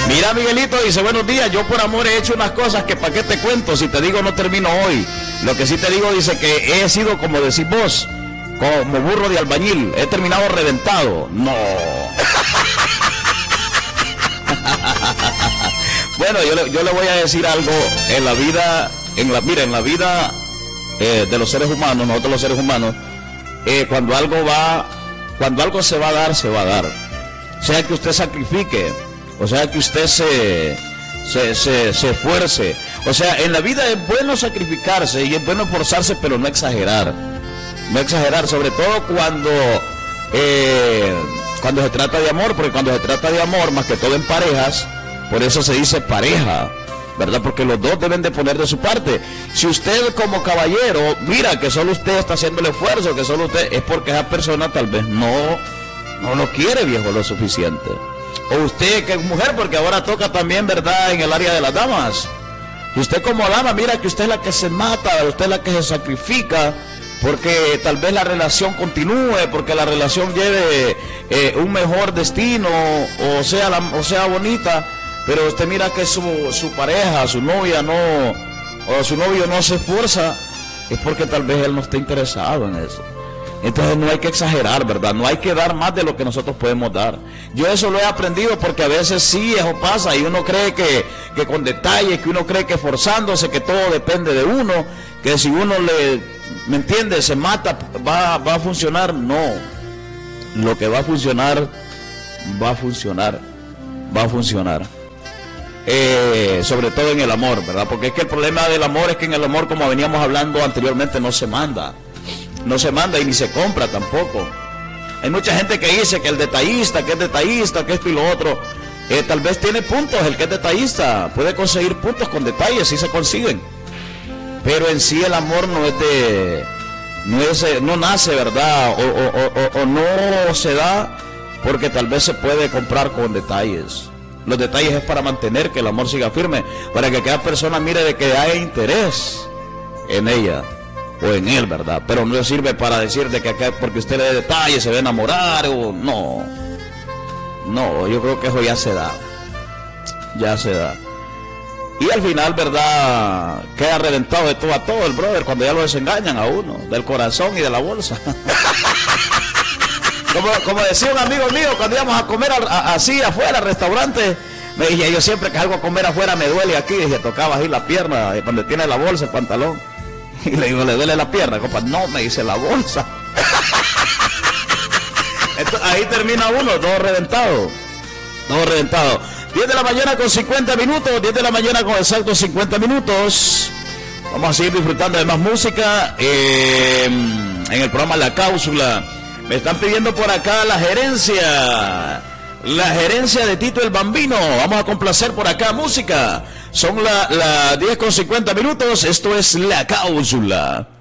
Mira, Miguelito dice, buenos días, yo por amor he hecho unas cosas que para qué te cuento, si te digo no termino hoy. Lo que sí te digo, dice que he sido, como decís vos, como burro de albañil, he terminado reventado. No. Bueno, yo le voy a decir algo. En la vida, en la vida de los seres humanos, nosotros los seres humanos, cuando algo se va a dar, se va a dar. O sea que usted sacrifique, o sea que usted se esfuerce. O sea, en la vida es bueno sacrificarse y es bueno esforzarse, pero no exagerar. No exagerar, sobre todo cuando se trata de amor, porque cuando se trata de amor, más que todo en parejas, por eso se dice pareja, ¿verdad? Porque los dos deben de poner de su parte. Si usted como caballero mira que solo usted está haciendo el esfuerzo, que solo usted, es porque esa persona tal vez no lo quiere, viejo, lo suficiente. O usted que es mujer, porque ahora toca también, ¿verdad?, en el área de las damas. Y usted como dama mira que usted es la que se mata, usted es la que se sacrifica, porque tal vez la relación continúe, porque la relación lleve un mejor destino, o sea bonita, pero usted mira que su pareja, su novia o su novio no se esfuerza, es porque tal vez él no está interesado en eso. Entonces no hay que exagerar, ¿verdad? No hay que dar más de lo que nosotros podemos dar. Yo eso lo he aprendido porque a veces sí, eso pasa, y uno cree que con detalles, que uno cree que forzándose, que todo depende de uno, que si uno ¿me entiende?, se mata, va a funcionar. No, lo que va a funcionar, va a funcionar. Sobre todo en el amor, ¿verdad? Porque es que el problema del amor es que en el amor, como veníamos hablando anteriormente, no se manda y ni se compra tampoco. Hay mucha gente que dice que el detallista, que es detallista, que esto y lo otro, tal vez tiene puntos, el que es detallista puede conseguir puntos con detalles, sí se consiguen, pero en sí el amor no nace, ¿verdad? O no se da porque tal vez se puede comprar con detalles. Los detalles es para mantener que el amor siga firme, para que cada persona mire de que haya interés en ella o en él, ¿verdad? Pero no sirve para decir de que acá, porque usted le dé detalles, se va a enamorar, o no, yo creo que eso ya se da. Y al final, ¿verdad?, queda reventado de todo a todo el brother cuando ya lo desengañan a uno, del corazón y de la bolsa. Como decía un amigo mío, cuando íbamos a comer así afuera, al restaurante, me dije, yo siempre que salgo a comer afuera me duele aquí, dije, tocaba así la pierna, donde tiene la bolsa, el pantalón. Y le digo, ¿le duele la pierna, compa? No, me dice, la bolsa. Entonces, ahí termina uno, todo reventado. 10 de la mañana con 50 minutos, 10 de la mañana con exactos 50 minutos. Vamos a seguir disfrutando de más música en el programa La Cáusula. Me están pidiendo por acá la gerencia de Tito el Bambino. Vamos a complacer por acá música. Son las 10 con 50 minutos. Esto es La Cáusula.